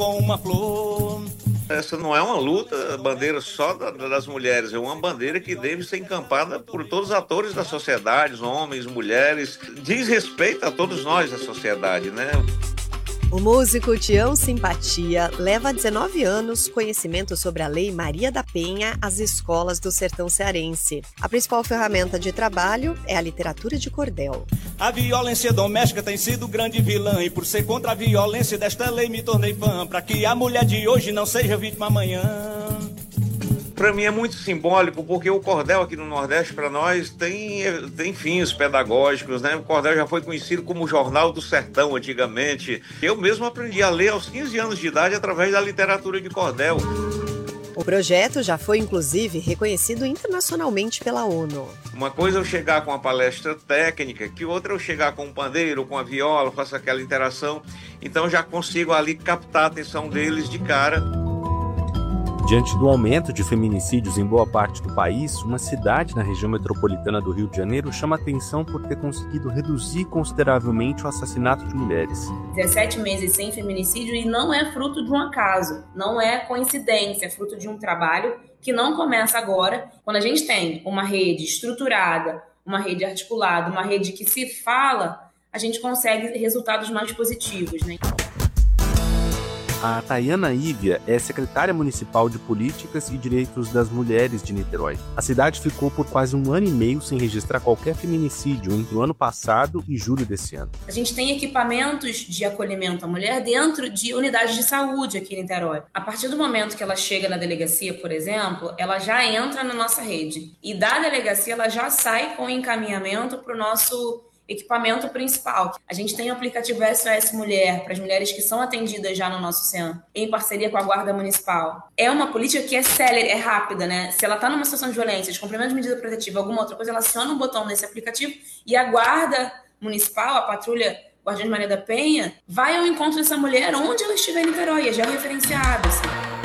Com uma flor. Essa não é uma luta, bandeira só das mulheres, é uma bandeira que deve ser encampada por todos os atores da sociedade, homens, mulheres, diz respeito a todos nós da sociedade, né? O músico Tião Simpatia leva há 19 anos conhecimento sobre a Lei Maria da Penha às escolas do sertão cearense. A principal ferramenta de trabalho é a literatura de cordel. A violência doméstica tem sido grande vilã, e por ser contra a violência desta lei me tornei fã, para que a mulher de hoje não seja vítima amanhã. Para mim é muito simbólico, porque o cordel aqui no Nordeste, para nós, tem fins pedagógicos, né? O cordel já foi conhecido como o Jornal do Sertão antigamente. Eu mesmo aprendi a ler aos 15 anos de idade através da literatura de cordel. O projeto já foi, inclusive, reconhecido internacionalmente pela ONU. Uma coisa é eu chegar com uma palestra técnica, que outra é eu chegar com um pandeiro, com a viola, faço aquela interação. Então já consigo ali captar a atenção deles de cara. Diante do aumento de feminicídios em boa parte do país, uma cidade na região metropolitana do Rio de Janeiro chama atenção por ter conseguido reduzir consideravelmente o assassinato de mulheres. 17 meses sem feminicídio, e não é fruto de um acaso, não é coincidência, é fruto de um trabalho que não começa agora. Quando a gente tem uma rede estruturada, uma rede articulada, uma rede que se fala, a gente consegue resultados mais positivos, né? A Tayana Ívia é secretária municipal de Políticas e Direitos das Mulheres de Niterói. A cidade ficou por quase 1 ano e meio sem registrar qualquer feminicídio entre o ano passado e julho desse ano. A gente tem equipamentos de acolhimento à mulher dentro de unidades de saúde aqui em Niterói. A partir do momento que ela chega na delegacia, por exemplo, ela já entra na nossa rede. E da delegacia ela já sai com encaminhamento para o nosso equipamento principal. A gente tem o aplicativo SOS Mulher para as mulheres que são atendidas já no nosso CEAM, em parceria com a Guarda Municipal. É uma política que é célere, é rápida, né? Se ela está numa situação de violência, de cumprimento de medida protetiva, alguma outra coisa, ela aciona um botão nesse aplicativo e a Guarda Municipal, a patrulha Guardiã de Maria da Penha, vai ao encontro dessa mulher onde ela estiver em Niterói, é já referenciada, assim.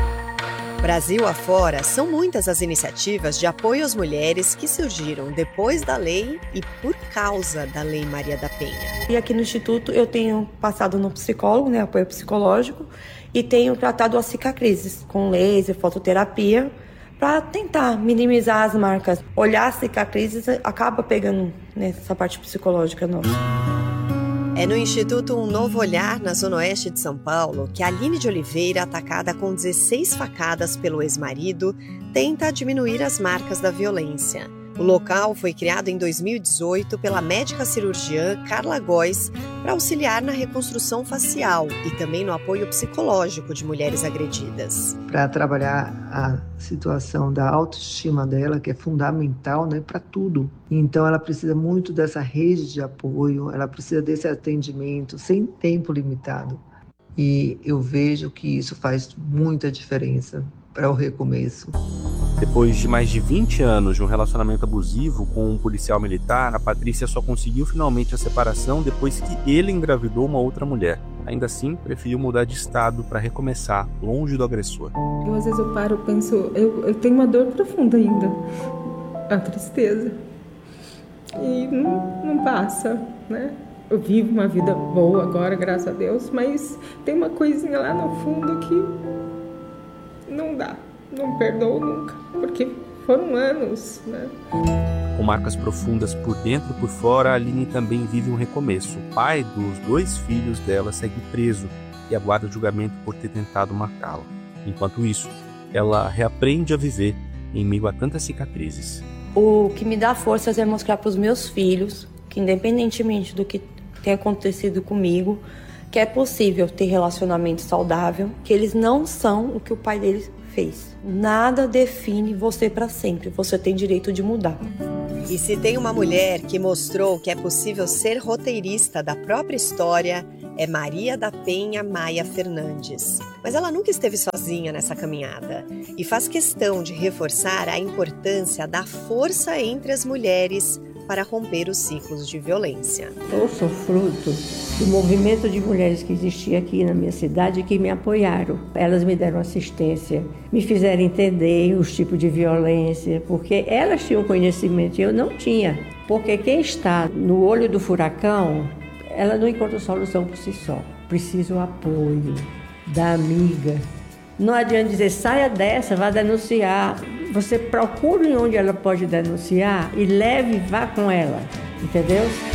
Brasil afora, são muitas as iniciativas de apoio às mulheres que surgiram depois da lei e por causa da Lei Maria da Penha. E aqui no Instituto eu tenho passado no psicólogo, né, apoio psicológico, e tenho tratado as cicatrizes com laser, fototerapia, para tentar minimizar as marcas. Olhar as cicatrizes acaba pegando nessa parte psicológica nossa. É no Instituto Um Novo Olhar, na Zona Oeste de São Paulo, que a Aline de Oliveira, atacada com 16 facadas pelo ex-marido, tenta diminuir as marcas da violência. O local foi criado em 2018 pela médica cirurgiã Carla Góes para auxiliar na reconstrução facial e também no apoio psicológico de mulheres agredidas. Para trabalhar a situação da autoestima dela, que é fundamental, né, para tudo. Então ela precisa muito dessa rede de apoio, ela precisa desse atendimento sem tempo limitado. E eu vejo que isso faz muita diferença para o recomeço. Depois de mais de 20 anos de um relacionamento abusivo com um policial militar, a Patrícia só conseguiu finalmente a separação depois que ele engravidou uma outra mulher. Ainda assim, preferiu mudar de estado para recomeçar longe do agressor. Às vezes eu paro e penso, eu tenho uma dor profunda ainda, a tristeza. E não passa, né? Eu vivo uma vida boa agora, graças a Deus, mas tem uma coisinha lá no fundo que não dá. Não perdoo nunca, porque foram anos, né? Com marcas profundas por dentro e por fora, a Aline também vive um recomeço. O pai dos 2 filhos dela segue preso e aguarda julgamento por ter tentado matá-la. Enquanto isso, ela reaprende a viver em meio a tantas cicatrizes. O que me dá forças é mostrar para os meus filhos que, independentemente do que tem acontecido comigo, que é possível ter relacionamento saudável, que eles não são o que o pai deles fez. Nada define você para sempre. Você tem direito de mudar. E se tem uma mulher que mostrou que é possível ser roteirista da própria história, é Maria da Penha Maia Fernandes. Mas ela nunca esteve sozinha nessa caminhada e faz questão de reforçar a importância da força entre as mulheres para romper os ciclos de violência. Eu sou fruto do movimento de mulheres que existia aqui na minha cidade que me apoiaram. Elas me deram assistência, me fizeram entender os tipos de violência, porque elas tinham conhecimento e eu não tinha. Porque quem está no olho do furacão, ela não encontra solução por si só. Precisa o apoio, da amiga. Não adianta dizer, saia dessa, vá denunciar. Você procure onde ela pode denunciar e leve e vá com ela, entendeu?